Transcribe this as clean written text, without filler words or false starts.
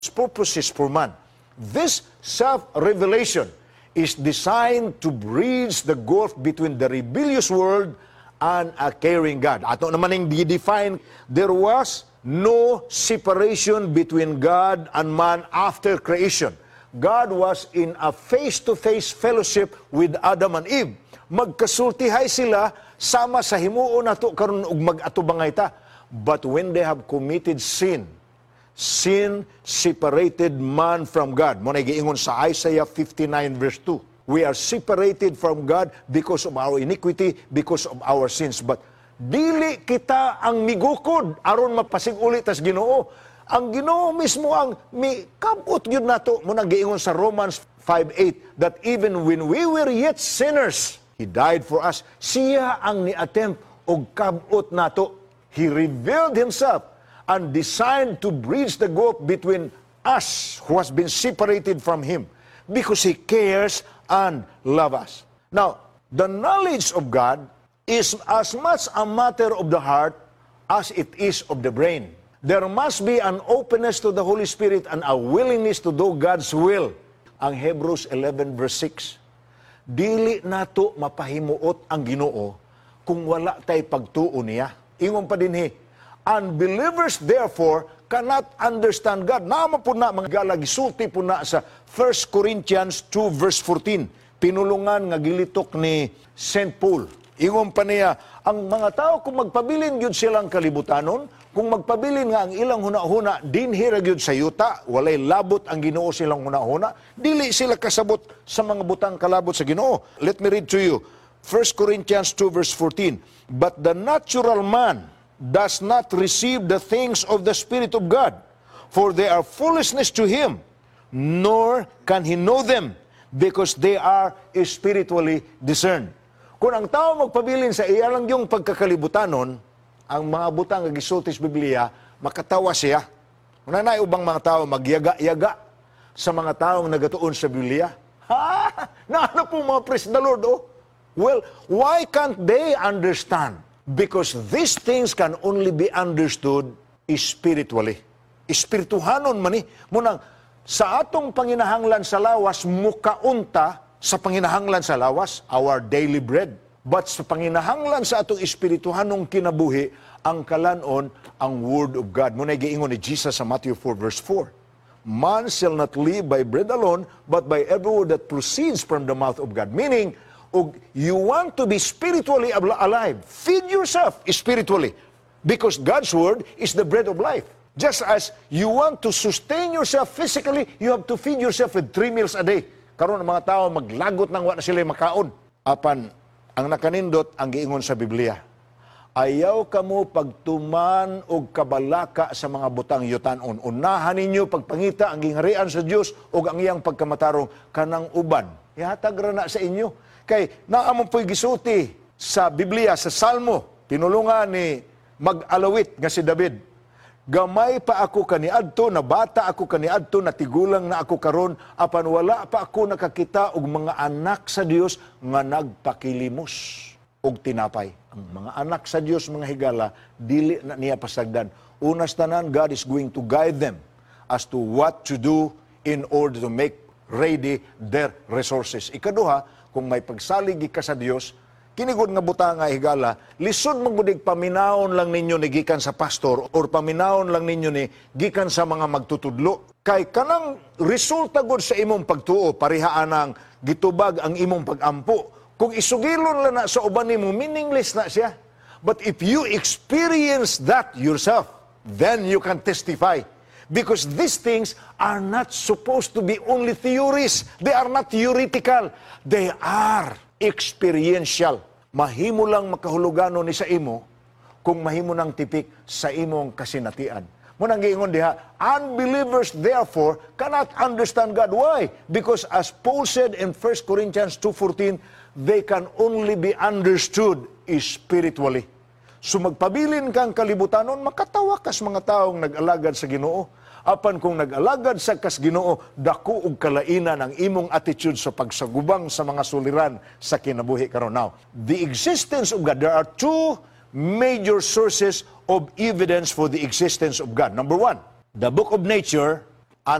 purposes for man. This self-revelation is designed to bridge the gulf between the rebellious world and a caring God. Ato naman yung define, there was no separation between God and man after creation. God was in a face-to-face fellowship with Adam and Eve. Magkasultihay sila sama sa himuon nato karon ug mag-atubangay ta. But when they have committed sin, sin separated man from God. Mo na giingon sa Isaiah 59 verse 2. We are separated from God because of our iniquity, because of our sins. But dili kita ang migukod aron mapasig-uli tas Ginoo. Ang Ginoo mismo ang mikabot gyud nato. Mo na giingon sa Romans 5:8 that even when we were yet sinners, He died for us. Siya ang ni-attempt og kabot nato. He revealed Himself and designed to bridge the gulf between us who has been separated from Him because He cares and loves us. Now, the knowledge of God is as much a matter of the heart as it is of the brain. There must be an openness to the Holy Spirit and a willingness to do God's will. Ang Hebrews 11 verse 6. Dili nato mapahimuot ang Ginoo kung wala tay pagtuo niya. Ingon pa dinhi, unbelievers therefore cannot understand God. Naman po na, mga galagisulti po na sa 1 Corinthians 2 verse 14. Pinulungan nga gilitok ni St. Paul. Ingon pa niya, ang mga tao kung magpabilin yun silang kalibutanon, kung magpabilin nga ang ilang huna-huna, dinhira yun sa yuta, walay labot ang Ginoo silang huna-huna, dili sila kasabot sa mga butang kalabot sa Ginoo. Let me read to you, 1 Corinthians 2 verse 14. But the natural man does not receive the things of the Spirit of God, for they are foolishness to him, nor can he know them, because they are spiritually discerned. Kung ang tao magpabilin sa iyalang yung pagkakalibutanon, ang mga butang nga gisulti sa Biblia, makatawa siya. Kung na ubang mga tao magyaga-yaga sa mga taong nagatuon sa Biblia, ha? Na ano po mga praise the Lord, oh? Well, why can't they understand? Because these things can only be understood spiritually. Espirituhanon man ni. Munang, sa atong panginahanglan sa lawas, mukaunta sa panginahanglan sa lawas, our daily bread. But sa panginahanglan sa atong espirituhanong kinabuhi, ang kalanon, ang Word of God. Muna giingon ni Jesus sa Matthew 4 verse 4. Man shall not live by bread alone, but by every word that proceeds from the mouth of God. Meaning, you want to be spiritually alive, feed yourself spiritually. Because God's Word is the bread of life. Just as you want to sustain yourself physically, you have to feed yourself with 3 meals a day. Karon ang mga tao maglagot nang wala sila makaon. Apan, ang nakanindot ang giingon sa Biblia. Ayaw kamo pagtuman og kabalaka sa mga butang yutanon. Unahan ninyo pagpangita ang gingharian sa Dios ug ang iyang pagkamatarong kanang uban. Ihatag ra na sa inyo. Kay naamon po'y gisuti sa Biblia, sa Salmo, pinulungan ni mag-alawit nga si David. Gamay pa ako kaniadto, na bata ako kaniadto, na tigulang na ako karon, apan wala pa ako nakakita og mga anak sa Dios nga nagpakilimos og tinapay. Ang mga anak sa Dios, mga higala, dili na niya pasagdan. Unas tanan, God is going to guide them as to what to do in order to make ready their resources. Ikaduha, kung may pagsalig ka sa Dios, kinigod nga buta nga higala, lisod magbudig paminaon lang ninyo ni gikan sa pastor or paminaon lang ninyo ni gikan sa mga magtutudlo. Kay kanang resulta gud sa imong pagtuo, parihaan ang gitubag ang imong pagampo. Kung isugilon lang na sa uban nimo, meaningless na siya. But if you experience that yourself, then you can testify. Because these things are not supposed to be only theories. They are not theoretical. They are experiential. Mahimo lang makahulugano ni sa imo kung mahimo nang tipik sa imong kasinatian. Munang giingon diha, unbelievers therefore cannot understand God. Why? Because as Paul said in 1 Corinthians 2:14, they can only be understood spiritually. So magpabilin kang kalibutanon, makatawa kas mga taong nag-alagad sa Ginoo. Apan kung nag-alagad sa kas Ginoo, dako og kalainan ang imong attitude sa pagsagubang sa mga suliran sa kinabuhi karon. Now, the existence of God, there are two major sources of evidence for the existence of God. Number one, the book of nature